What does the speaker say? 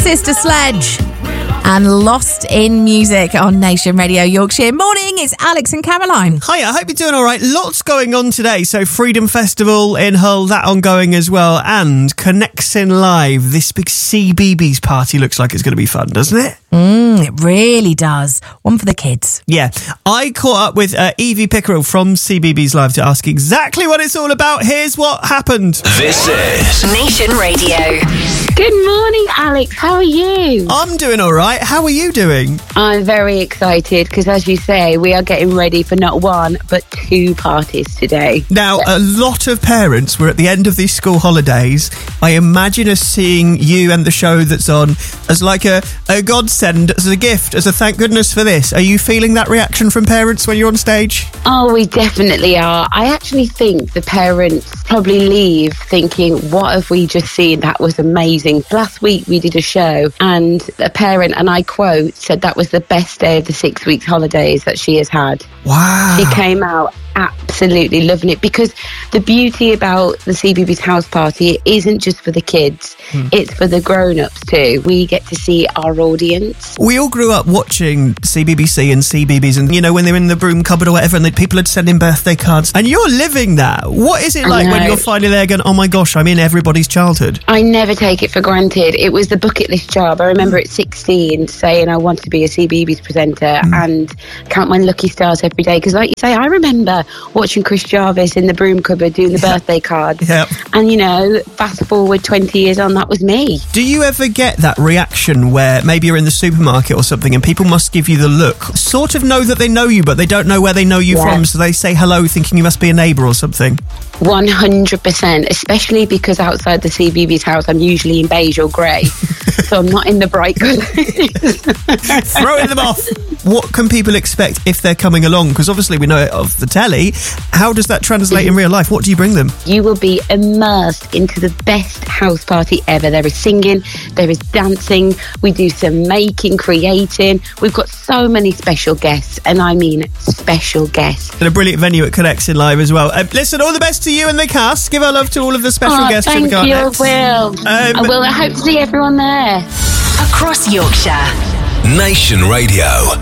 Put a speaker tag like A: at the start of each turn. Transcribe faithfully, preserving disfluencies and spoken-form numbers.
A: Sister Sledge and Lost in Music on Nation Radio Yorkshire. Morning, it's Alex and Caroline.
B: Hi, I hope you're doing all right. Lots going on today. So Freedom Festival in Hull, that ongoing as well. And Connexin Live, this big C B B S party looks like it's going to be fun, doesn't it?
A: Mm, it really does. One for the kids.
B: Yeah. I caught up with uh, Evie Pickerel from C B B S Live to ask exactly what it's all about. Here's what happened.
C: This is
D: Nation Radio.
E: Good morning, Alex. How are you?
B: I'm doing all right. How are you doing?
E: I'm very excited because, as you say, we are getting ready for not one, but two parties today.
B: Now, a lot of parents were at the end of these school holidays. I imagine us seeing you and the show that's on as like a, a godsend, as a gift, as a thank goodness for this. Are you feeling that reaction from parents when you're on stage?
E: Oh, we definitely are. I actually think the parents probably leave thinking, what have we just seen? That was amazing. Last week we did a show and a parent, and I quote, said that was the best day of the six weeks holidays that she has had.
B: Wow.
E: She came out absolutely loving it, because the beauty about the C B B S house party, it isn't just for the kids, hmm. it's for the grown-ups too. We get to see our audience.
B: We all grew up watching C B B C and C B B S, and you know, when they were in the broom cupboard or whatever, and the people had sent in birthday cards, and you're living that. What is it like when you're finally there going, oh my gosh, I'm in everybody's childhood?
E: I never take it for granted. It was the bucket list job. I remember at sixteen saying I want to be a C B B S presenter hmm. and count my lucky stars every day, because like you say, I remember watching Chris Jarvis in the broom cupboard doing the birthday cards.
B: Yep.
E: And, you know, fast forward twenty years on, that was me.
B: Do you ever get that reaction where maybe you're in the supermarket or something and people must give you the look, sort of know that they know you, but they don't know where they know you yeah. from, so they say hello thinking you must be a neighbour or something?
E: one hundred percent, especially because outside the C B B S house, I'm usually in beige or grey, so I'm not in the bright colours.
B: Throwing them off. What can people expect if they're coming along? Because obviously we know it of the telly. How does that translate in real life? What do you bring them?
E: You will be immersed into the best house party ever. There is singing, there is dancing, we do some making, creating. We've got so many special guests, and I mean special guests.
B: And a brilliant venue at Connexin Live as well. Uh, listen, all the best to you and the cast. Give our love to all of the special
E: oh,
B: guests.
E: Thank you, I will.
B: Um,
E: I will. I hope to see everyone there.
D: Across Yorkshire.
C: Nation Radio.